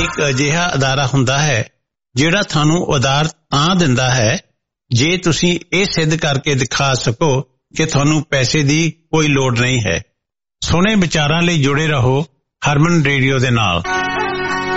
ਇੱਕ ਅਜਿਹਾ ਅਦਾਰਾ ਹੁੰਦਾ ਹੈ ਜਿਹੜਾ ਤੁਹਾਨੂੰ ਉਧਾਰ ਤਾਂ ਦਿੰਦਾ ਹੈ ਜੇ ਤੁਸੀਂ ਇਹ ਸਿੱਧ ਕਰਕੇ ਦਿਖਾ ਸਕੋ ਕਿ ਤੁਹਾਨੂੰ ਪੈਸੇ ਦੀ ਕੋਈ ਲੋੜ ਨਹੀਂ ਹੈ। ਸੋਹਣੇ ਵਿਚਾਰਾਂ ਲਈ ਜੁੜੇ ਰਹੋ ਹਰਮਨ ਰੇਡੀਓ ਦੇ ਨਾਲ।